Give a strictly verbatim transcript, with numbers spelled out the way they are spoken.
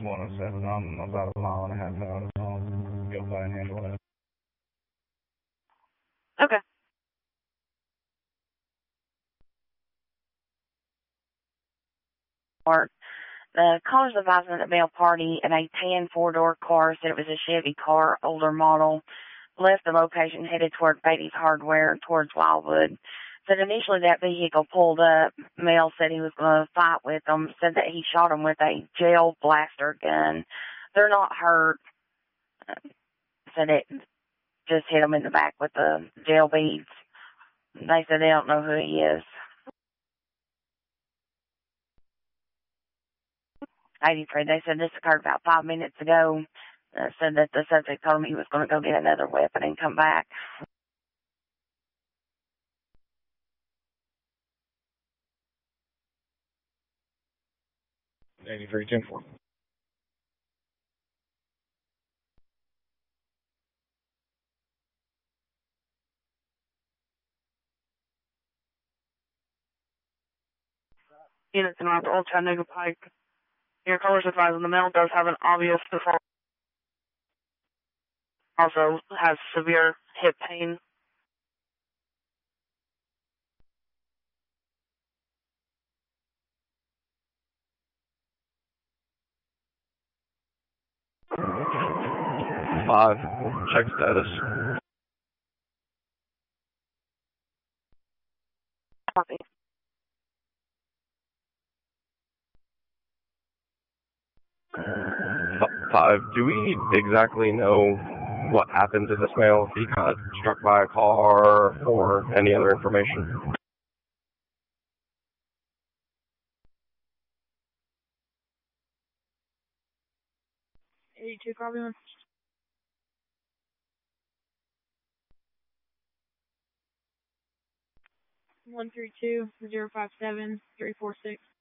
one oh seven. I'm about a mile and a half out of home. Go by and handle it. Okay. The caller's advisement at Bell Party in a tan four-door car said it was a Chevy car, older model, left the location headed toward Beatty's Hardware towards Wildwood. Said initially that vehicle pulled up. Male said he was going to fight with them, said that he shot him with a gel blaster gun. They're not hurt. Said it just hit him in the back with the gel beads. They said they don't know who he is. eighty-three, they said this occurred about five minutes ago. Uh, said that the subject told him he was going to go get another weapon and come back. eighty-three, ten four. Units in Old Chattanooga Pike. Your caller's advising the male does have an obvious default. Also has severe hip pain. Five. Check status. Copy. Five. Do we exactly know what happened to this male? If he got struck by a car or any other information? eighty-two, copy one. one three two, zero five seven, three four six.